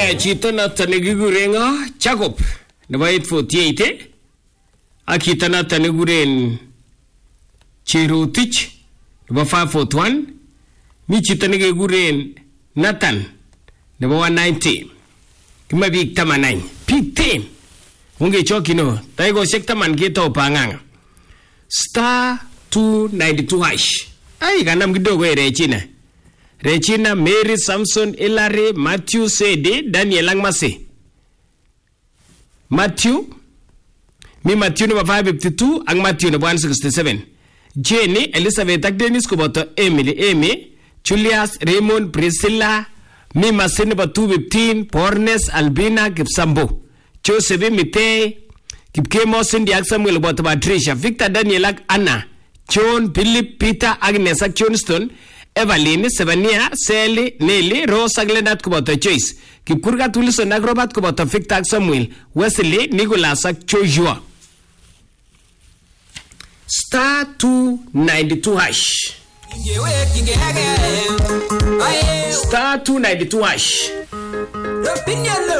chito noton nekikuren Jacob nebo 848 ak chito noton nekikuren Cherotich nebo 541 mi chito nekikuren Nathan nebo 190 kima biik 10 biik 10 ungechokino taikoshek 10 ketou panganga *292 hash. Ai kanam kidogo Regina, Mary, Samson, Hilary, Matthew, Sede, Daniel Angmase. Matthew nebo 552 ak Matthew nebo 167. Jenny, Elizabeth ak Dennis koboto Emily, Amy, Julius, Raymond, Priscilla, mi Masin nebo 215, Pornes, Albina, Kipsambo, Joseph, Mitei, Kipkemo, Cindy ak Samuel koboto Patricia, Victor, Daniel ak Anna, John, Philip, Peter, Agnes ak Johnston, Evelyn, Sevania, Sally, Nelly, Rose ak Leonard koboto Joyce, Kipkurgat, Wilson ak Robert koboto Victor ak Samuel, Wesley, Nicholas ak Joshua. *292 hash. *292 hash.